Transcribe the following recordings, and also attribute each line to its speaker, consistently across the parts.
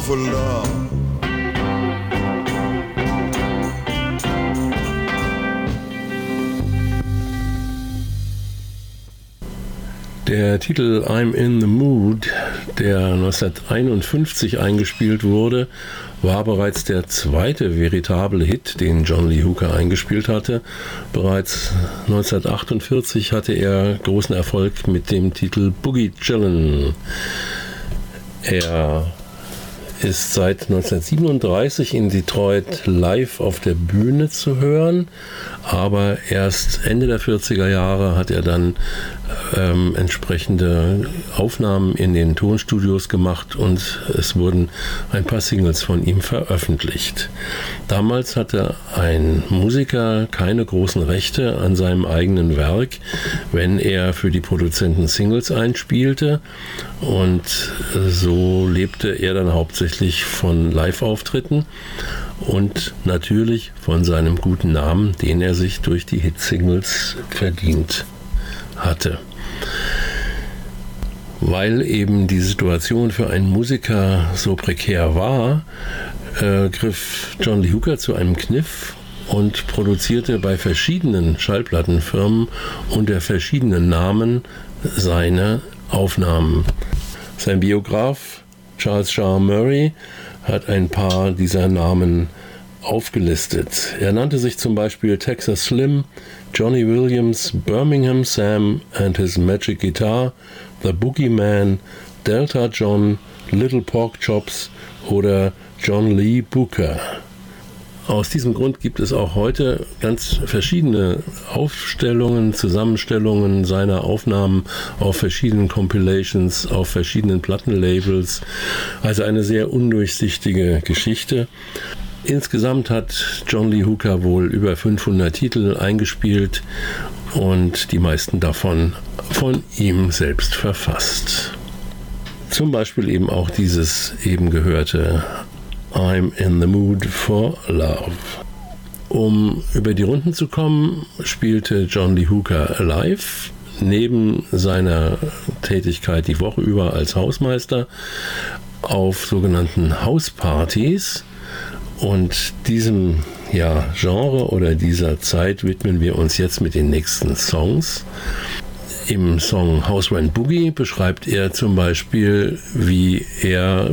Speaker 1: for love.
Speaker 2: Der Titel I'm in the Mood, der 1951 eingespielt wurde, war bereits der zweite veritable Hit, den John Lee Hooker eingespielt hatte. Bereits 1948 hatte er großen Erfolg mit dem Titel Boogie Chillin'. Er ist seit 1937 in Detroit live auf der Bühne zu hören, aber erst Ende der 40er Jahre hat er dann entsprechende Aufnahmen in den Tonstudios gemacht und es wurden ein paar Singles von ihm veröffentlicht. Damals hatte ein Musiker keine großen Rechte an seinem eigenen Werk, wenn er für die Produzenten Singles einspielte, und so lebte er dann hauptsächlich von Live-Auftritten und natürlich von seinem guten Namen, den er sich durch die Hit-Singles verdient hatte. Weil eben die Situation für einen Musiker so prekär war, griff John Lee Hooker zu einem Kniff und produzierte bei verschiedenen Schallplattenfirmen unter verschiedenen Namen seine Aufnahmen. Sein Biograf Charles Shaar Murray hat ein paar dieser Namen aufgelistet. Er nannte sich zum Beispiel Texas Slim, Johnny Williams, Birmingham Sam and his Magic Guitar, The Boogeyman, Delta John, Little Pork Chops oder John Lee Booker. Aus diesem Grund gibt es auch heute ganz verschiedene Aufstellungen, Zusammenstellungen seiner Aufnahmen auf verschiedenen Compilations, auf verschiedenen Plattenlabels. Also eine sehr undurchsichtige Geschichte. Insgesamt hat John Lee Hooker wohl über 500 Titel eingespielt und die meisten davon von ihm selbst verfasst. Zum Beispiel eben auch dieses eben gehörte I'm in the Mood for Love. Um über die Runden zu kommen, spielte John Lee Hooker live, neben seiner Tätigkeit die Woche über als Hausmeister, auf sogenannten Hauspartys. Und diesem Genre oder dieser Zeit widmen wir uns jetzt mit den nächsten Songs. Im Song House Rent Boogie beschreibt er zum Beispiel, wie er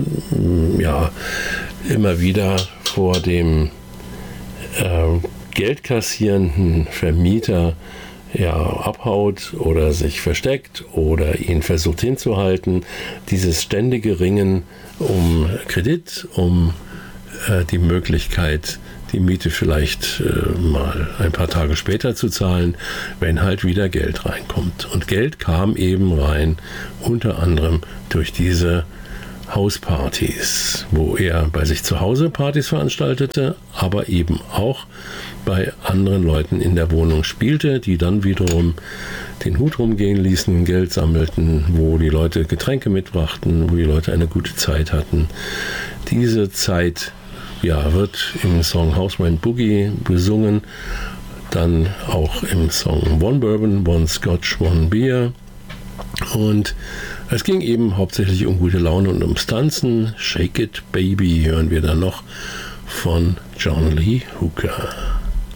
Speaker 2: immer wieder vor dem geldkassierenden Vermieter abhaut oder sich versteckt oder ihn versucht hinzuhalten. Dieses ständige Ringen um Kredit, um die Möglichkeit, die Miete vielleicht mal ein paar Tage später zu zahlen, wenn halt wieder Geld reinkommt. Und Geld kam eben rein, unter anderem durch diese Hauspartys, wo er bei sich zu Hause Partys veranstaltete, aber eben auch bei anderen Leuten in der Wohnung spielte, die dann wiederum den Hut rumgehen ließen, Geld sammelten, wo die Leute Getränke mitbrachten, wo die Leute eine gute Zeit hatten. Diese Zeit wird im Song House Rent Boogie besungen, dann auch im Song One Bourbon, One Scotch, One Beer. Und es ging eben hauptsächlich um gute Laune und ums Tanzen. Shake It Baby hören wir dann noch von John Lee Hooker.